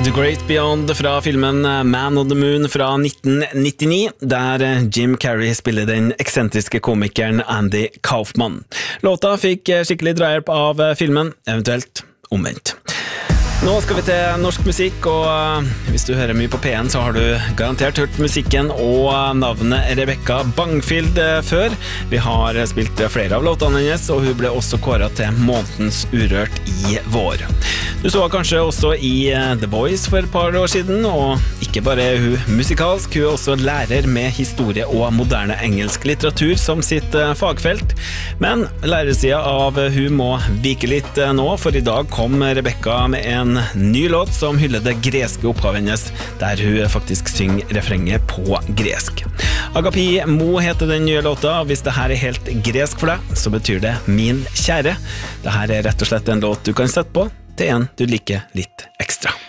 The Great Beyond fra filmen Man on the Moon fra 1999, der Jim Carrey spiller den eksentriske komikeren Andy Kaufman. Låta fikk skikkelig drahjelp av filmen, eventuelt omvendt. Nå skal vi til norsk musikk, og hvis du hører mye på P1 så har du garantert hørt musikken og navnet Rebecca Bangfield før. Vi har spilt flere av låtene hennes, og hun ble også kåret til månedens Urørt i vår. Du så kanskje også i The Voice for et par år siden, og ikke bare er hun musikalsk, hun er også lærer med historie og moderne engelsk litteratur som sitt fagfelt. Men lærersiden av hun må vike litt nå, for i dag kom Rebecca med en ny låt som hyller det greske opphavet hennes, der hun faktisk synger refrenget på gresk. Agapi Mo heter den nye låta, og hvis det her er helt gresk for deg, så betyr det min kjære. Det her er rett og slett en låt du kan sette på til en du liker litt ekstra.